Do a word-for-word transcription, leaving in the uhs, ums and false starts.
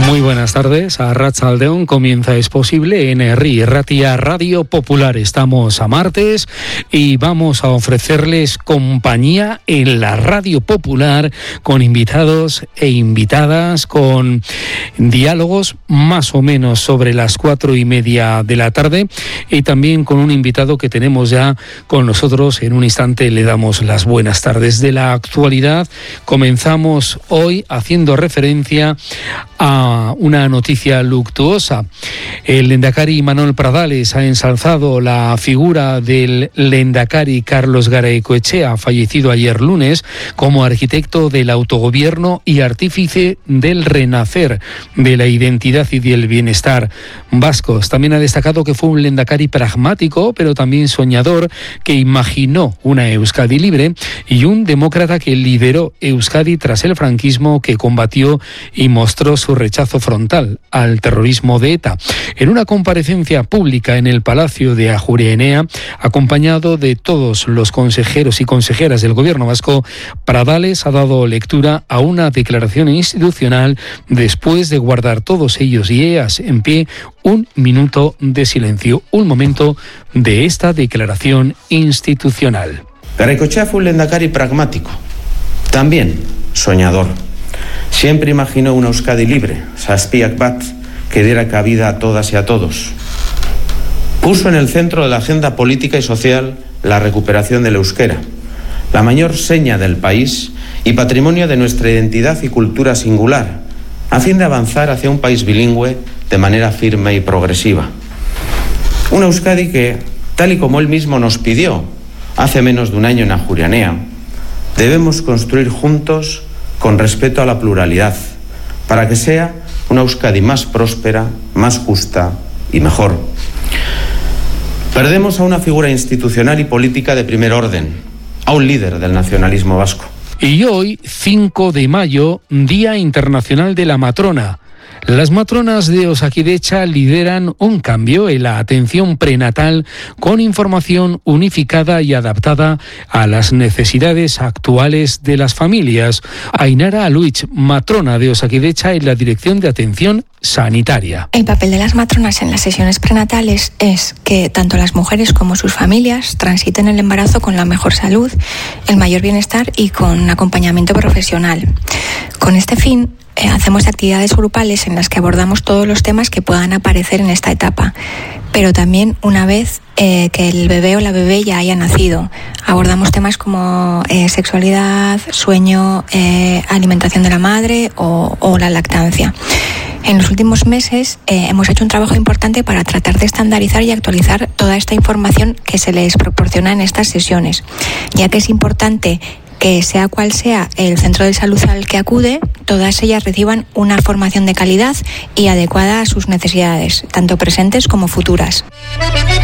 Muy buenas tardes, Arratsaldeon comienza Es Posible en Herri Ratia Radio Popular. Estamos a martes y vamos a ofrecerles compañía en la Radio Popular con invitados e invitadas, con diálogos más o menos sobre las cuatro y media de la tarde y también con un invitado que tenemos ya con nosotros. En un instante le damos las buenas tardes. De la actualidad comenzamos hoy haciendo referencia a una noticia luctuosa. El Lehendakari Manuel Pradales ha ensalzado la figura del Lehendakari Carlos Garaikoetxea, fallecido ayer lunes, como arquitecto del autogobierno y artífice del renacer de la identidad y del bienestar vascos. También ha destacado que fue un Lehendakari pragmático, pero también soñador, que imaginó una Euskadi libre, y un demócrata que lideró Euskadi tras el franquismo, que combatió y mostró su rechazo frontal al terrorismo de ETA. En una comparecencia pública en el Palacio de Ajuria Enea, acompañado de todos los consejeros y consejeras del gobierno vasco, Pradales ha dado lectura a una declaración institucional después de guardar todos ellos y ellas en pie un minuto de silencio, un momento de esta declaración institucional. Garaikoetxea fue un lehendakari pragmático, también soñador. Siempre imaginó una Euskadi libre, Zazpiak bat, que diera cabida a todas y a todos. Puso en el centro de la agenda política y social la recuperación del euskera, la mayor seña del país y patrimonio de nuestra identidad y cultura singular, a fin de avanzar hacia un país bilingüe de manera firme y progresiva. Una Euskadi que, tal y como él mismo nos pidió hace menos de un año en Ajuria Enea, debemos construir juntos con respeto a la pluralidad, para que sea una Euskadi más próspera, más justa y mejor. Perdemos a una figura institucional y política de primer orden, a un líder del nacionalismo vasco. Y hoy, cinco de mayo, Día Internacional de la Matrona. Las matronas de Osakidetza lideran un cambio en la atención prenatal con información unificada y adaptada a las necesidades actuales de las familias. Ainara Aluich, matrona de Osakidetza en la Dirección de Atención Sanitaria. El papel de las matronas en las sesiones prenatales es que tanto las mujeres como sus familias transiten el embarazo con la mejor salud, el mayor bienestar y con acompañamiento profesional. Con este fin, Eh, hacemos actividades grupales en las que abordamos todos los temas que puedan aparecer en esta etapa, pero también una vez eh, que el bebé o la bebé ya haya nacido. Abordamos temas como eh, sexualidad, sueño, eh, alimentación de la madre o, o la lactancia. En los últimos meses eh, hemos hecho un trabajo importante para tratar de estandarizar y actualizar toda esta información que se les proporciona en estas sesiones, ya que es importante que sea cual sea el centro de salud al que acude, todas ellas reciban una formación de calidad y adecuada a sus necesidades, tanto presentes como futuras.